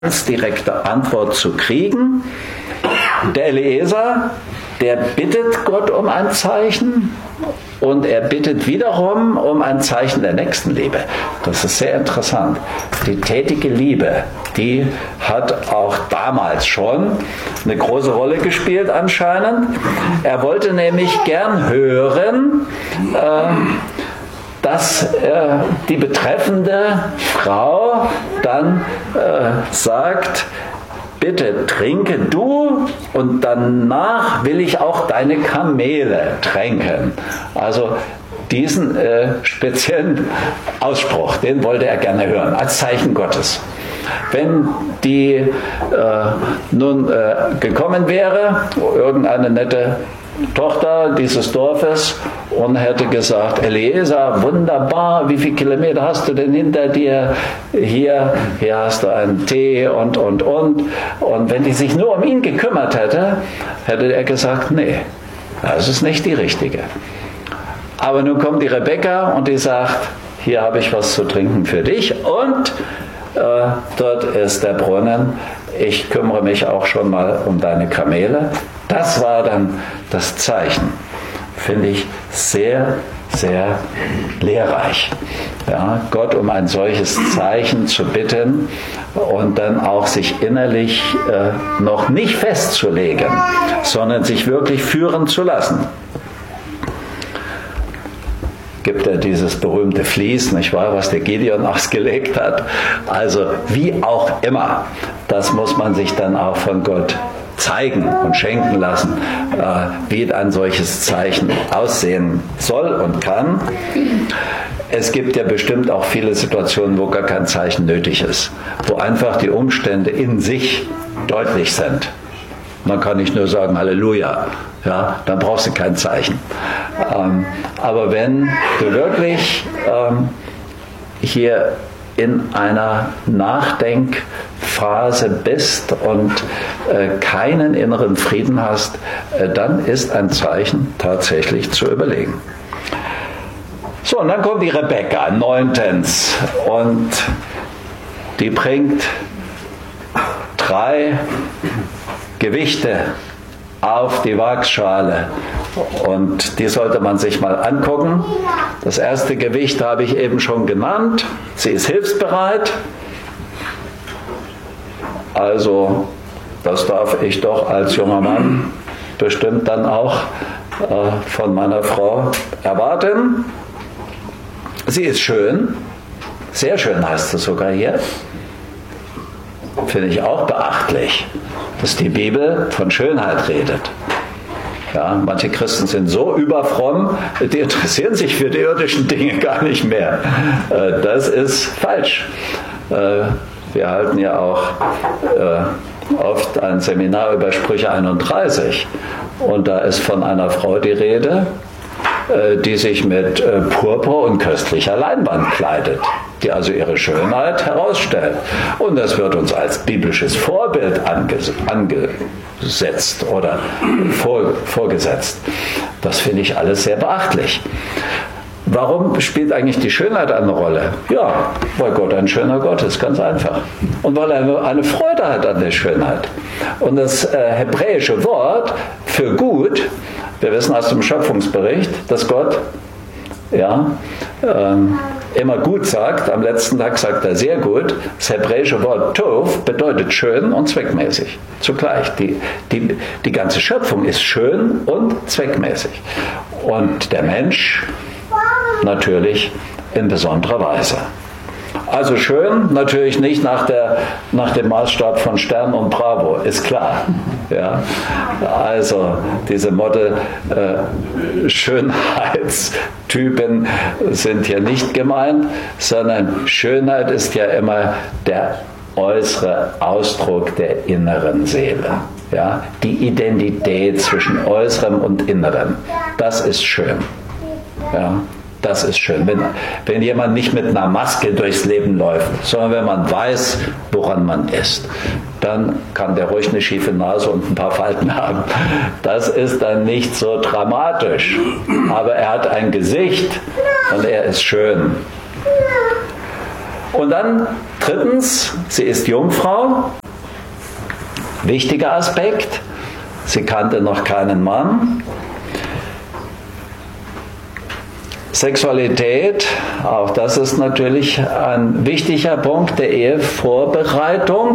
ganz direkte Antwort zu kriegen. Der Eliezer, der bittet Gott um ein Zeichen und er bittet wiederum um ein Zeichen der Nächstenliebe. Das ist sehr interessant. Die tätige Liebe, die hat auch damals schon eine große Rolle gespielt anscheinend. Er wollte nämlich gern hören, dass die betreffende Frau dann sagt, bitte trinke du und danach will ich auch deine Kamele tränken. Also diesen speziellen Ausspruch, den wollte er gerne hören, als Zeichen Gottes. Wenn die nun gekommen wäre, irgendeine nette Tochter dieses Dorfes, und hätte gesagt, Eliezer, wunderbar, wie viele Kilometer hast du denn hinter dir? Hier hast du einen Tee und. Und wenn die sich nur um ihn gekümmert hätte, hätte er gesagt, nee, das ist nicht die richtige. Aber nun kommt die Rebekka und die sagt, hier habe ich was zu trinken für dich und dort ist der Brunnen, ich kümmere mich auch schon mal um deine Kamele. Das war dann das Zeichen. Finde ich sehr, sehr lehrreich. Ja, Gott um ein solches Zeichen zu bitten und dann auch sich innerlich noch nicht festzulegen, sondern sich wirklich führen zu lassen. Gibt ja dieses berühmte Vlies, nicht wahr, was der Gideon ausgelegt hat. Also wie auch immer, das muss man sich dann auch von Gott zeigen und schenken lassen, wie ein solches Zeichen aussehen soll und kann. Es gibt ja bestimmt auch viele Situationen, wo gar kein Zeichen nötig ist, wo einfach die Umstände in sich deutlich sind. Man kann nicht nur sagen Halleluja, ja, dann brauchst du kein Zeichen. Aber wenn du wirklich hier in einer Nachdenkphase bist und keinen inneren Frieden hast, dann ist ein Zeichen tatsächlich zu überlegen. So, und dann kommt die Rebekka, 9. Und die bringt 3 Gewichte auf die Waagschale und die sollte man sich mal angucken. Das erste Gewicht habe ich eben schon genannt. Sie ist hilfsbereit. Also das darf ich doch als junger Mann bestimmt dann auch von meiner Frau erwarten. Sie ist schön. Sehr schön heißt es sogar hier. Finde ich auch beachtlich, dass die Bibel von Schönheit redet. Ja, manche Christen sind so überfromm, die interessieren sich für die irdischen Dinge gar nicht mehr. Das ist falsch. Wir halten ja auch oft ein Seminar über Sprüche 31 und da ist von einer Frau die Rede, die sich mit Purpur und köstlicher Leinwand kleidet, die also ihre Schönheit herausstellt. Und das wird uns als biblisches Vorbild angesetzt oder vorgesetzt. Das finde ich alles sehr beachtlich. Warum spielt eigentlich die Schönheit eine Rolle? Ja, weil Gott ein schöner Gott ist, ganz einfach. Und weil er eine Freude hat an der Schönheit. Und das hebräische Wort für gut, wir wissen aus dem Schöpfungsbericht, dass Gott immer gut sagt, am letzten Tag sagt er sehr gut. Das hebräische Wort Tov bedeutet schön und zweckmäßig zugleich. Die ganze Schöpfung ist schön und zweckmäßig. Und der Mensch natürlich in besonderer Weise. Also schön, natürlich nicht nach dem Maßstab von Stern und Bravo, ist klar. Ja? Also diese Schönheitstypen sind hier nicht gemeint, sondern Schönheit ist ja immer der äußere Ausdruck der inneren Seele. Ja? Die Identität zwischen Äußerem und Innerem, das ist schön. Ja? Das ist schön, wenn jemand nicht mit einer Maske durchs Leben läuft, sondern wenn man weiß, woran man ist. Dann kann der ruhig eine schiefe Nase und ein paar Falten haben. Das ist dann nicht so dramatisch. Aber er hat ein Gesicht und er ist schön. Und dann Drittens, sie ist Jungfrau. Wichtiger Aspekt. Sie kannte noch keinen Mann. Sexualität, auch das ist natürlich ein wichtiger Punkt der Ehevorbereitung.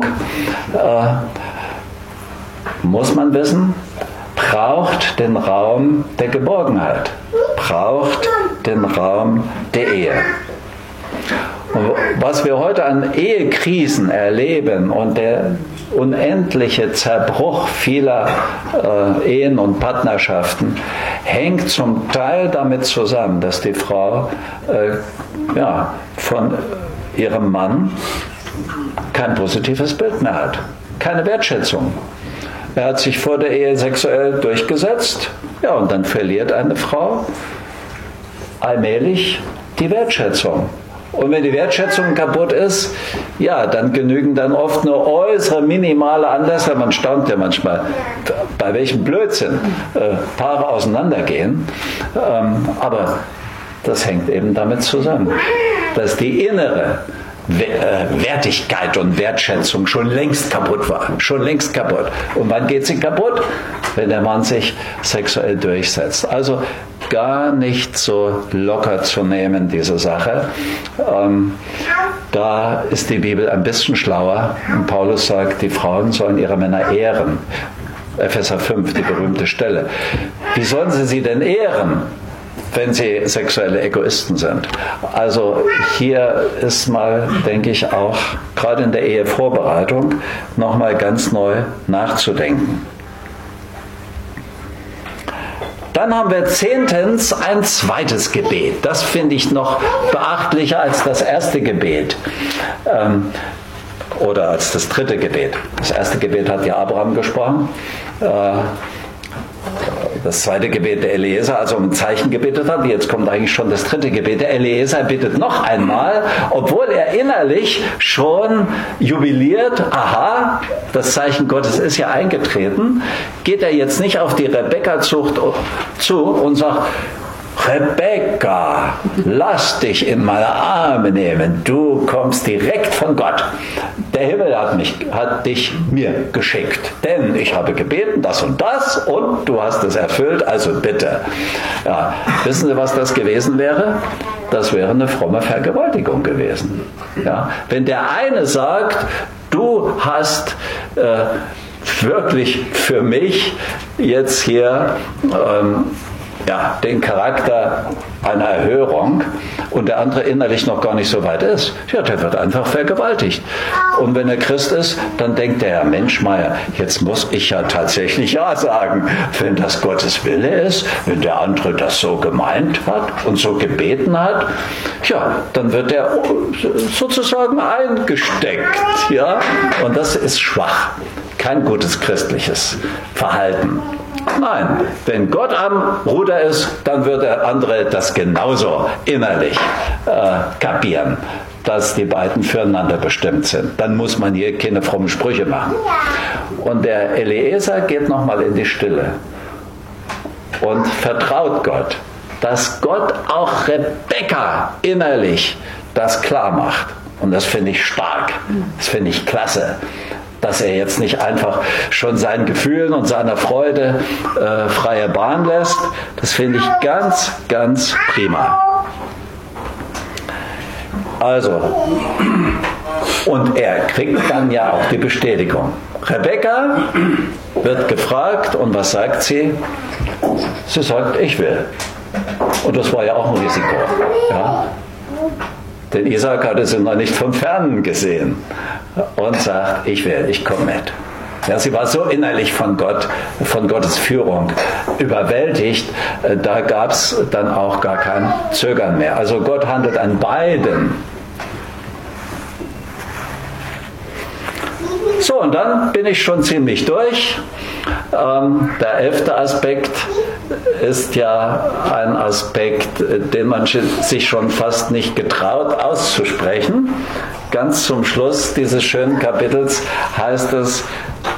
Muss man wissen, braucht den Raum der Geborgenheit, braucht den Raum der Ehe. Und was wir heute an Ehekrisen erleben und der unendliche Zerbruch vieler Ehen und Partnerschaften hängt zum Teil damit zusammen, dass die Frau von ihrem Mann kein positives Bild mehr hat, keine Wertschätzung. Er hat sich vor der Ehe sexuell durchgesetzt, ja, und dann verliert eine Frau allmählich die Wertschätzung. Und wenn die Wertschätzung kaputt ist, ja, dann genügen dann oft nur äußere, minimale Anlässe. Man staunt ja manchmal, bei welchem Blödsinn Paare auseinandergehen. Aber das hängt eben damit zusammen, dass die innere Wertigkeit und Wertschätzung schon längst kaputt war. Schon längst kaputt. Und wann geht sie kaputt? Wenn der Mann sich sexuell durchsetzt. Also gar nicht so locker zu nehmen, diese Sache. Da ist die Bibel ein bisschen schlauer. Und Paulus sagt, die Frauen sollen ihre Männer ehren. Epheser 5, die berühmte Stelle. Wie sollen sie denn ehren, wenn sie sexuelle Egoisten sind? Also hier ist mal, denke ich, auch gerade in der Ehevorbereitung nochmal ganz neu nachzudenken. Dann haben wir 10. ein zweites Gebet. Das finde ich noch beachtlicher als das erste Gebet. Oder als das dritte Gebet. Das erste Gebet hat ja Abraham gesprochen. Das zweite Gebet der Eliezer, also um ein Zeichen gebetet hat. Jetzt kommt eigentlich schon das dritte Gebet. Der Eliezer bittet noch einmal, obwohl er innerlich schon jubiliert, aha, das Zeichen Gottes ist ja eingetreten, geht er jetzt nicht auf die Rebekka-Zucht zu und sagt, Rebekka, lass dich in meine Arme nehmen, du kommst direkt von Gott. Der Himmel hat dich mir geschickt, denn ich habe gebeten, das und du hast es erfüllt, also bitte. Ja, wissen Sie, was das gewesen wäre? Das wäre eine fromme Vergewaltigung gewesen. Ja, wenn der eine sagt, du hast wirklich für mich jetzt hier den Charakter einer Erhörung und der andere innerlich noch gar nicht so weit ist, ja, der wird einfach vergewaltigt. Und wenn er Christ ist, dann denkt der Herr Menschmeier, jetzt muss ich ja tatsächlich Ja sagen, wenn das Gottes Wille ist, wenn der andere das so gemeint hat und so gebeten hat, ja, dann wird er sozusagen eingesteckt, ja, und das ist schwach, kein gutes christliches Verhalten. Nein, wenn Gott am Ruder ist, dann wird der andere das genauso innerlich kapieren, dass die beiden füreinander bestimmt sind. Dann muss man hier keine frommen Sprüche machen. Und der Eliezer geht nochmal in die Stille und vertraut Gott, dass Gott auch Rebekka innerlich das klar macht. Und das finde ich stark, das finde ich klasse. Dass er jetzt nicht einfach schon seinen Gefühlen und seiner Freude freie Bahn lässt. Das finde ich ganz, ganz prima. Also, und er kriegt dann ja auch die Bestätigung. Rebekka wird gefragt und was sagt sie? Sie sagt, ich will. Und das war ja auch ein Risiko. Ja? Denn Isaak hatte sie noch nicht vom Fernen gesehen und sagt, ich will, ich komme mit. Ja, sie war so innerlich von Gott, von Gottes Führung überwältigt, da gab es dann auch gar kein Zögern mehr. Also Gott handelt an beiden. So, und dann bin ich schon ziemlich durch. Der 11. Aspekt ist ja ein Aspekt, den man sich schon fast nicht getraut auszusprechen. Ganz zum Schluss dieses schönen Kapitels heißt es,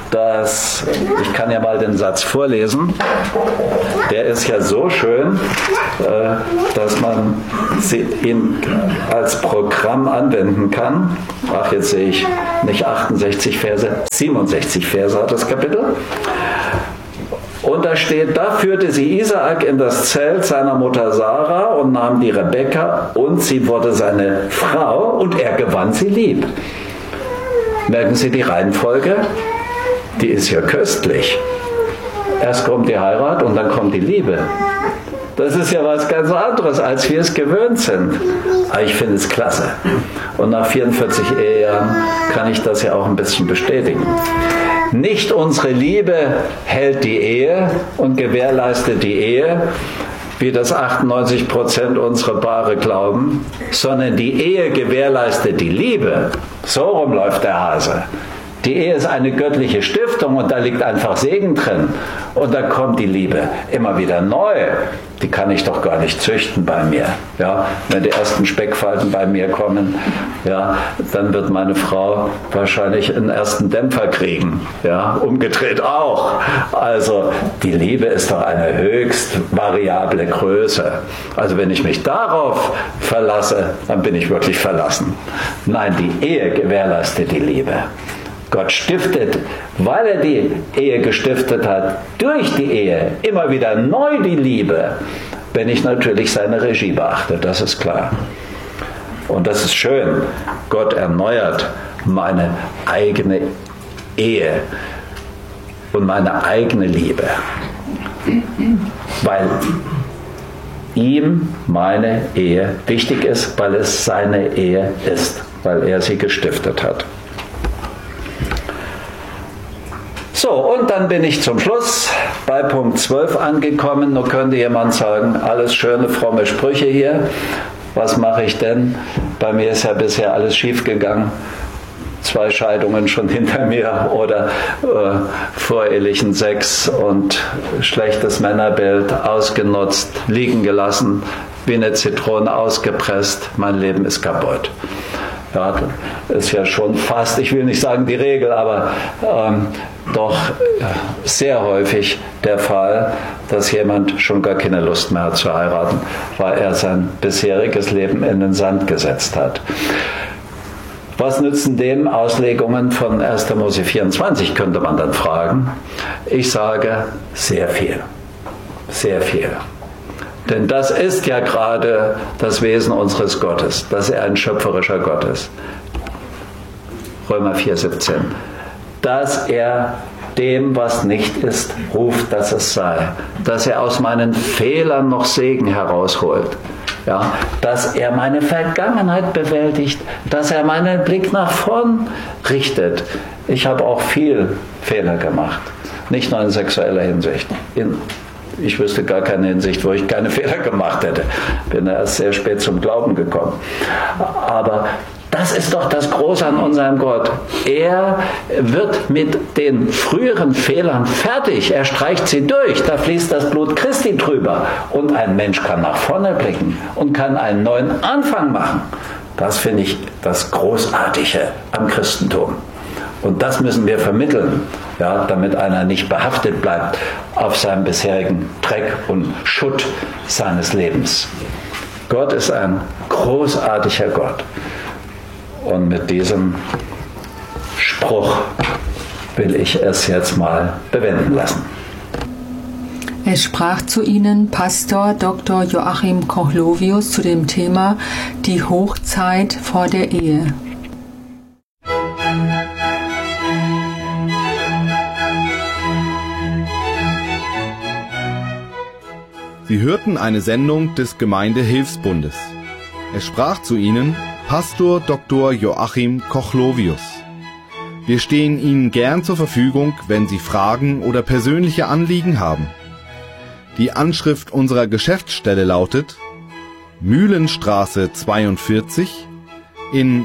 dass, ich kann ja mal den Satz vorlesen, der ist ja so schön, dass man ihn als Programm anwenden kann. Ach, jetzt sehe ich nicht 68 Verse, 67 Verse hat das Kapitel. Und da steht, da führte sie Isaak in das Zelt seiner Mutter Sarah und nahm die Rebekka und sie wurde seine Frau und er gewann sie lieb. Merken Sie die Reihenfolge? Die ist ja köstlich. Erst kommt die Heirat und dann kommt die Liebe. Das ist ja was ganz anderes, als wir es gewöhnt sind. Aber ich finde es klasse. Und nach 44 Ehejahren kann ich das ja auch ein bisschen bestätigen. Nicht unsere Liebe hält die Ehe und gewährleistet die Ehe, wie das 98% unserer Paare glauben, sondern die Ehe gewährleistet die Liebe. So rum läuft der Hase. Die Ehe ist eine göttliche Stiftung und da liegt einfach Segen drin. Und da kommt die Liebe immer wieder neu. Die kann ich doch gar nicht züchten bei mir. Ja, wenn die ersten Speckfalten bei mir kommen, ja, dann wird meine Frau wahrscheinlich einen ersten Dämpfer kriegen. Ja, umgedreht auch. Also die Liebe ist doch eine höchst variable Größe. Also wenn ich mich darauf verlasse, dann bin ich wirklich verlassen. Nein, die Ehe gewährleistet die Liebe. Gott stiftet, weil er die Ehe gestiftet hat, durch die Ehe immer wieder neu die Liebe, wenn ich natürlich seine Regie beachte, das ist klar. Und das ist schön. Gott erneuert meine eigene Ehe und meine eigene Liebe, weil ihm meine Ehe wichtig ist, weil es seine Ehe ist, weil er sie gestiftet hat. So, und dann bin ich zum Schluss bei Punkt 12 angekommen. Nun könnte jemand sagen, alles schöne, fromme Sprüche hier. Was mache ich denn? Bei mir ist ja bisher alles schief gegangen. 2 Scheidungen schon hinter mir oder vorehelichen Sex und schlechtes Männerbild ausgenutzt, liegen gelassen, wie eine Zitrone ausgepresst. Mein Leben ist kaputt. Ja, ist ja schon fast, ich will nicht sagen die Regel, aber doch sehr häufig der Fall, dass jemand schon gar keine Lust mehr hat zu heiraten, weil er sein bisheriges Leben in den Sand gesetzt hat. Was nützen dem Auslegungen von 1. Mose 24, könnte man dann fragen. Ich sage, sehr viel. Sehr viel. Denn das ist ja gerade das Wesen unseres Gottes, dass er ein schöpferischer Gott ist. Römer 4,17. Dass er dem, was nicht ist, ruft, dass es sei. Dass er aus meinen Fehlern noch Segen herausholt. Ja, dass er meine Vergangenheit bewältigt, dass er meinen Blick nach vorn richtet. Ich habe auch viel Fehler gemacht, nicht nur in sexueller Hinsicht. Ich wüsste gar keine Hinsicht, wo ich keine Fehler gemacht hätte. Bin erst sehr spät zum Glauben gekommen. Aber das ist doch das Große an unserem Gott. Er wird mit den früheren Fehlern fertig. Er streicht sie durch. Da fließt das Blut Christi drüber. Und ein Mensch kann nach vorne blicken und kann einen neuen Anfang machen. Das finde ich das Großartige am Christentum. Und das müssen wir vermitteln, ja, damit einer nicht behaftet bleibt auf seinem bisherigen Dreck und Schutt seines Lebens. Gott ist ein großartiger Gott. Und mit diesem Spruch will ich es jetzt mal bewenden lassen. Es sprach zu ihnen Pastor Dr. Joachim Kochlovius zu dem Thema die Hochzeit vor der Ehe. Sie hörten eine Sendung des Gemeindehilfsbundes. Es sprach zu Ihnen Pastor Dr. Joachim Kochlovius. Wir stehen Ihnen gern zur Verfügung, wenn Sie Fragen oder persönliche Anliegen haben. Die Anschrift unserer Geschäftsstelle lautet Mühlenstraße 42 in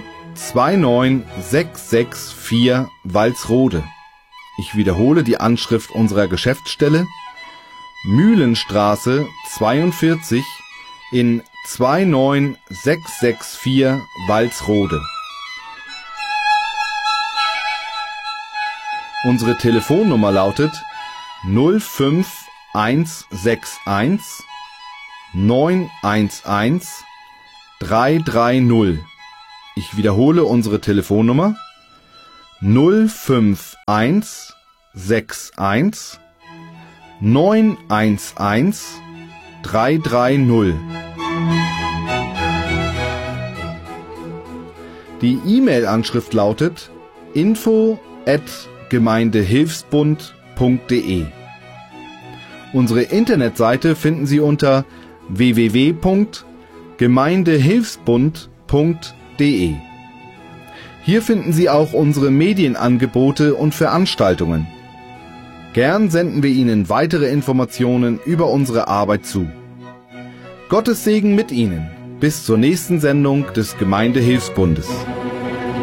29664 Walsrode. Ich wiederhole die Anschrift unserer Geschäftsstelle Mühlenstraße 42 in 29664 Walsrode. Unsere Telefonnummer lautet 05161 911 330. Ich wiederhole unsere Telefonnummer 05161 911 330. Die E-Mail-Anschrift lautet info@gemeindehilfsbund.de. Unsere Internetseite finden Sie unter www.gemeindehilfsbund.de. Hier finden Sie auch unsere Medienangebote und Veranstaltungen. Gern senden wir Ihnen weitere Informationen über unsere Arbeit zu. Gottes Segen mit Ihnen. Bis zur nächsten Sendung des Gemeindehilfsbundes.